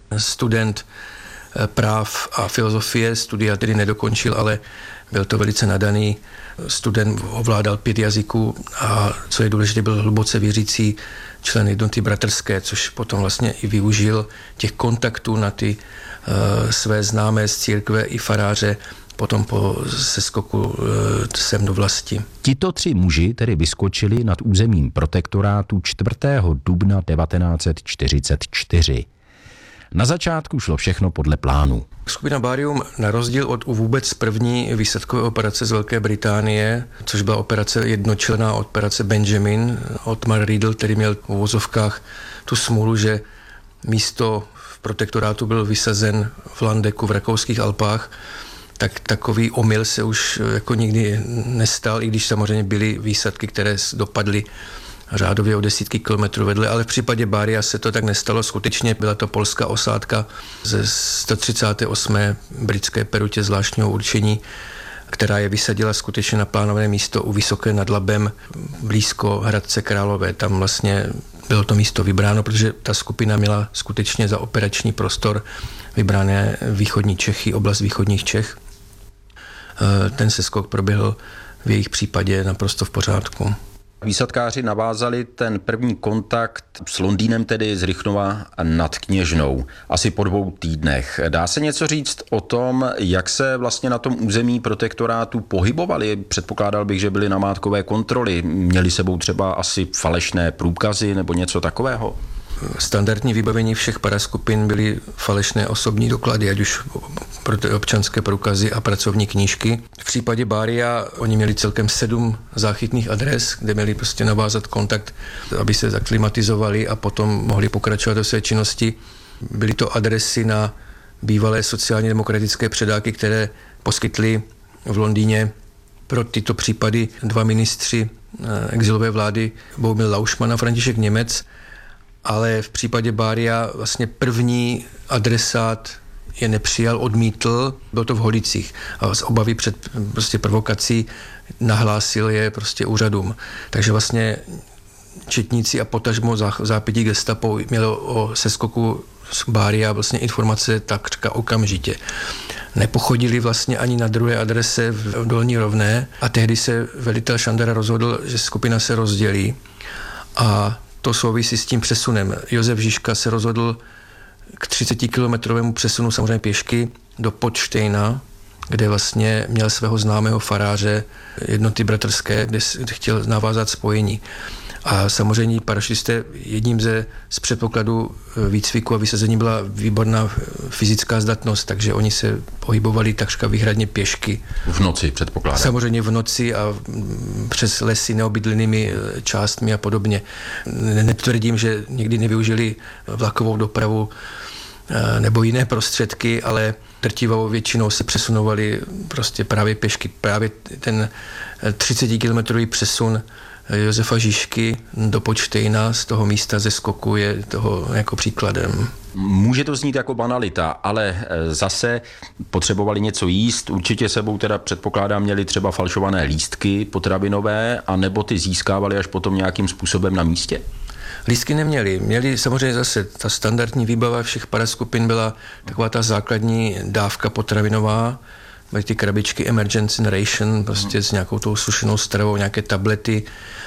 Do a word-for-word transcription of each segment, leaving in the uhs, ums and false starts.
student práv a filozofie, studia tedy nedokončil, ale byl to velice nadaný student, ovládal pět jazyků a co je důležité, byl hluboce věřící člen Jednoty bratrské, což potom vlastně i využil těch kontaktů na ty uh, své známé z církve i faráře potom po seskoku uh, sem do vlasti. Tito tři muži tedy vyskočili nad územím protektorátu čtvrtého dubna devatenáct set čtyřicet čtyři. Na začátku šlo všechno podle plánu. Skupina Barium na rozdíl od vůbec první výsadkové operace z Velké Británie, což byla operace jednočlenná operace Benjamin, Otmar Riedl, který měl v uvozovkách tu smůlu, že místo v protektorátu byl vysazen v Landeku v rakouských Alpách, tak takový omyl se už jako nikdy nestal, i když samozřejmě byly výsadky, které dopadly řádově o desítky kilometrů vedle, ale v případě Baria se to tak nestalo. Skutečně byla to polská osádka ze sto třicáté osmé britské perutě zvláštního určení, která je vysadila skutečně na plánované místo u Vysoké nad Labem, blízko Hradce Králové. Tam vlastně bylo to místo vybráno, protože ta skupina měla skutečně za operační prostor vybrané východní Čechy, oblast východních Čech. Ten seskok proběhl v jejich případě naprosto v pořádku. Výsadkáři navázali ten první kontakt s Londýnem, tedy z Rychnova nad Kněžnou, asi po dvou týdnech. Dá se něco říct o tom, jak se vlastně na tom území protektorátu pohybovali? Předpokládal bych, že byly namátkové kontroly. Měli sebou třeba asi falešné průkazy nebo něco takového? Standardní vybavení všech paraskupin byly falešné osobní doklady, ať už občanské průkazy a pracovní knížky. V případě Baria oni měli celkem sedm záchytných adres, kde měli prostě navázat kontakt, aby se zaklimatizovali a potom mohli pokračovat do své činnosti. Byly to adresy na bývalé sociálně demokratické předáky, které poskytly v Londýně pro tyto případy dva ministři exilové vlády, Bohumil Laušman a František Němec. Ale v případě Baria vlastně první adresát je nepřijal, odmítl, bylo to v Holicích a z obavy před prostě provokací nahlásil je prostě úřadům. Takže vlastně četníci a potažmo zápětí gestapo mělo o seskoku z Baria vlastně informace takřka okamžitě. Nepochodili vlastně ani na druhé adrese v Dolní Rovné a tehdy se velitel Šandara rozhodl, že skupina se rozdělí a to souvisí s tím přesunem. Josef Žižka se rozhodl k třicetikilometrovému přesunu samozřejmě pěšky do Podštejna, kde vlastně měl svého známého faráře Jednoty bratrské, kde chtěl navázat spojení. A samozřejmě parašutisté jedním ze z předpokladů výcviku a vysazení byla výborná fyzická zdatnost, takže oni se pohybovali takřka výhradně pěšky. V noci předpokládám. Samozřejmě v noci a přes lesy neobydlenými částmi a podobně. Netvrdím, že někdy nevyužili vlakovou dopravu nebo jiné prostředky, ale drtivou většinou se přesunovali prostě právě pěšky. Právě ten třicetikilometrový přesun Josefa Žižky do Podštejna z toho místa ze skoku je toho jako příkladem. Může to znít jako banalita, ale zase potřebovali něco jíst. Určitě sebou teda předpokládám měli třeba falšované lístky potravinové, a nebo ty získávali až potom nějakým způsobem na místě? Lístky neměli. Měli samozřejmě zase ta standardní výbava všech paraskupin byla taková ta základní dávka potravinová, byly ty krabičky emergency ration, prostě s nějakou tou sušenou stravou, nějaké tablety,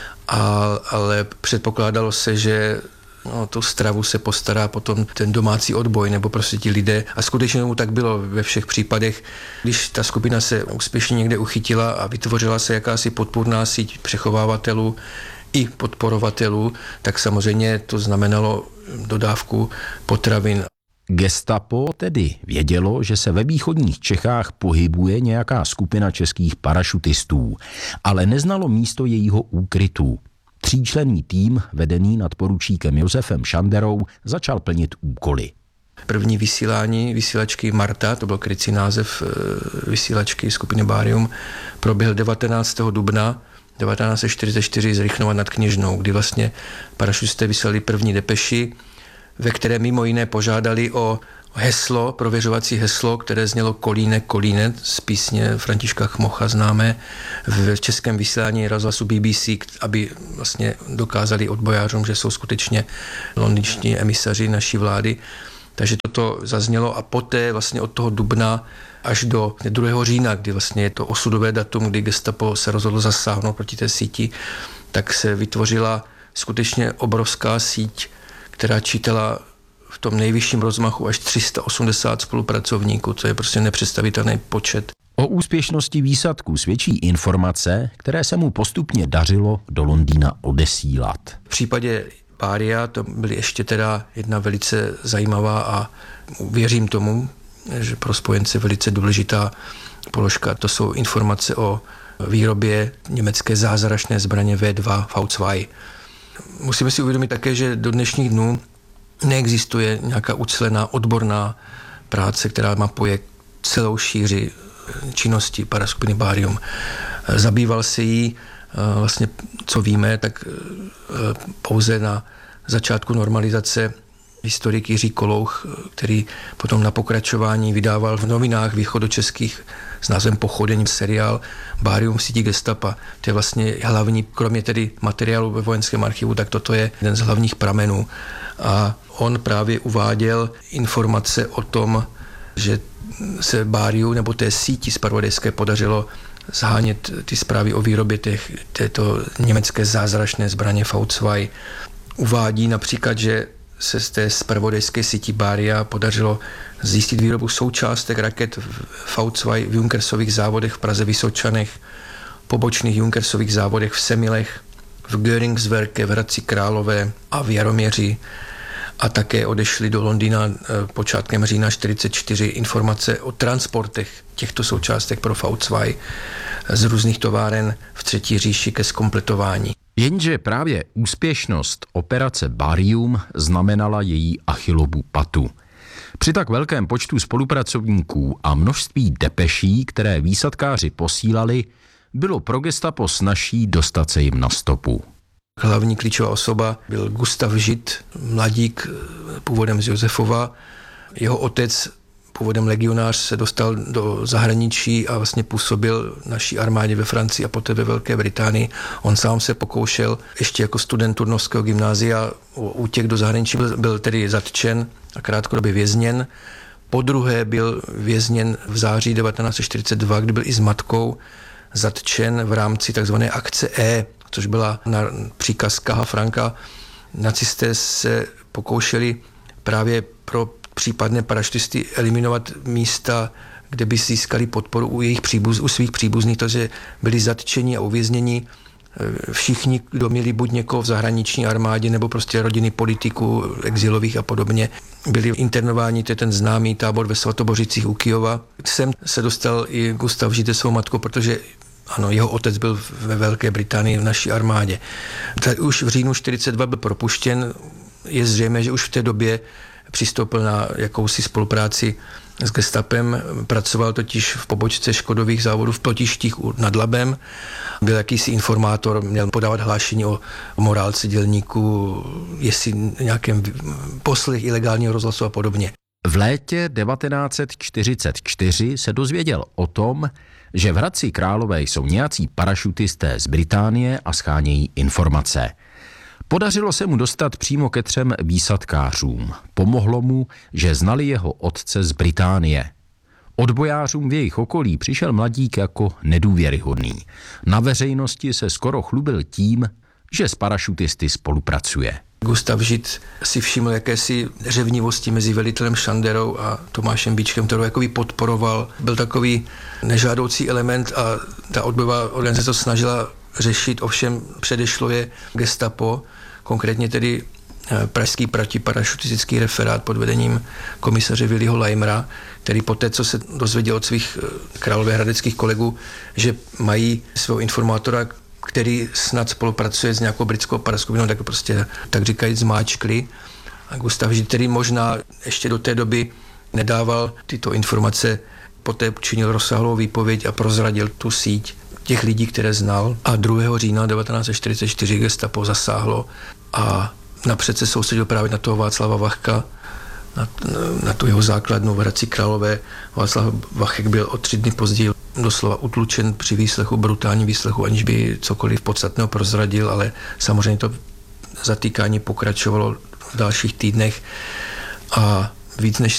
a, ale předpokládalo se, že no, tu stravu se postará potom ten domácí odboj, nebo prostě ti lidé. A skutečně tomu tak bylo ve všech případech. Když ta skupina se úspěšně někde uchytila a vytvořila se jakási podpůrná síť přechovávatelů i podporovatelů, tak samozřejmě to znamenalo dodávku potravin. Gestapo tedy vědělo, že se ve východních Čechách pohybuje nějaká skupina českých parašutistů, ale neznalo místo jejího úkrytu. Tříčlenný tým, vedený nadporučíkem Josefem Šanderou, začal plnit úkoly. První vysílání vysílačky Marta, to byl krycí název vysílačky skupiny Barium, proběhl devatenáctého dubna devatenáct set čtyřicet čtyři z Rychnova nad Kněžnou, kdy vlastně parašutisté vyslali první depeši, ve které mimo jiné požádali o heslo, prověřovací heslo, které znělo Kolínek, Kolínek z písně Františka Chmocha známé v českém vysílání rozhlasu B B C, aby vlastně dokázali odbojářům, že jsou skutečně londýnští emisaři naší vlády. Takže toto zaznělo a poté vlastně od toho dubna až do druhého října, kdy vlastně je to osudové datum, kdy gestapo se rozhodlo zasáhnout proti té síti, tak se vytvořila skutečně obrovská síť, která čítala v tom nejvyšším rozmachu až tři sta osmdesát spolupracovníků, to je prostě nepředstavitelný počet. O úspěšnosti výsadku svědčí informace, které se mu postupně dařilo do Londýna odesílat. V případě Bária to byly ještě teda jedna velice zajímavá a věřím tomu, že pro spojence velice důležitá položka. To jsou informace o výrobě německé zázračné zbraně V dva V dva. Musíme si uvědomit také, že do dnešních dnů neexistuje nějaká ucelená odborná práce, která mapuje celou šíři činnosti paraskupiny Barium. Zabýval se jí, vlastně co víme, tak pouze na začátku normalizace historik Jiří Kolouch, který potom na pokračování vydával v novinách východočeských s názvem Pochodeň seriál Barium v síti gestapa. To je vlastně hlavní, kromě tedy materiálu ve vojenském archivu, tak toto je jeden z hlavních pramenů. A on právě uváděl informace o tom, že se Bariu nebo té síti zpravodajské podařilo zhánět ty zprávy o výrobě těch, této německé zázračné zbraně V dva. Uvádí například, že se z té zpravodajské síti Baria podařilo zjistit výrobu součástek raket V dva v Junkersových závodech v Praze Vysočanech, pobočných Junkersových závodech v Semilech, v Göringswerke v Hradci Králové a v Jaroměři. A také odešly do Londýna počátkem října čtyřicet čtyři informace o transportech těchto součástek pro V dva z různých továren v Třetí říši ke zkompletování. Jenže právě úspěšnost operace Barium znamenala její Achillovu patu. Při tak velkém počtu spolupracovníků a množství depeší, které výsadkáři posílali, bylo pro gestapo snazší dostat se jim na stopu. Hlavní klíčová osoba byl Gustav Žid, mladík původem z Josefova. Jeho otec, původem legionář, se dostal do zahraničí a vlastně působil naší armádě ve Francii a poté ve Velké Británii. On sám se pokoušel ještě jako student Turnovského gymnázia o útěk do zahraničí, byl, byl tedy zatčen a krátkodobě vězněn. Po druhé byl vězněn v září devatenáct set čtyřicet dva, kdy byl i s matkou zatčen v rámci tzv. Akce E, což byla na příkaz Kaha Franka. Nacisté se pokoušeli právě pro případné parašutisty eliminovat místa, kde by získali podporu u, jejich příbuz, u svých příbuzných, takže byli zatčeni a uvězněni všichni, kdo měli buď někoho v zahraniční armádě, nebo prostě rodiny politiků, exilových a podobně. Byli internováni, to je ten známý tábor ve Svatobořicích u Kyjova. Sem se dostal i Gustav Žid se svou matkou, protože ano, jeho otec byl ve Velké Británii v naší armádě. Tak už v říjnu čtyřicet dva byl propuštěn. Je zřejmé, že už v té době přistoupil na jakousi spolupráci s gestapem. Pracoval totiž v pobočce Škodových závodů v Pltištích nad Labem. Byl jakýsi informátor, měl podávat hlášení o, o morálce dělníků, jestli nějakém poslech ilegálního rozhlasu a podobně. V létě devatenáct set čtyřicet čtyři se dozvěděl o tom, že v Hradci Králové jsou nějací parašutisté z Británie a schánějí informace. Podařilo se mu dostat přímo ke třem výsadkářům. Pomohlo mu, že znali jeho otce z Británie. Odbojářům v jejich okolí přišel mladík jako nedůvěryhodný. Na veřejnosti se skoro chlubil tím, že s parašutisty spolupracuje. Gustav Žid si všiml jakési řevnivosti mezi velitelem Šanderou a Tomášem Bíčkem, kterou jakoby podporoval. Byl takový nežádoucí element a ta odbojová organizace to snažila řešit, ovšem předešlo je gestapo, konkrétně tedy pražský protiparašutistický referát pod vedením komisaře Willyho Leimera, který poté, co se dozvěděl od svých královéhradeckých kolegů, že mají svého informátora, který snad spolupracuje s nějakou britskou paraskupinou, tak prostě, tak říkají, zmáčkli. A Gustav Žid, který možná ještě do té doby nedával tyto informace, poté učinil rozsáhlou výpověď a prozradil tu síť těch lidí, které znal. A druhého října devatenáct set čtyřicet čtyři gestapo zasáhlo a napřed se soustředil právě na toho Václava Vachka, na, na tu jeho základnu v Hradci Králové. Václav Vachek byl o tři dny později doslova utlučen při výslechu, brutální výslechu, aniž by cokoliv podstatného prozradil, ale samozřejmě to zatýkání pokračovalo v dalších týdnech a víc než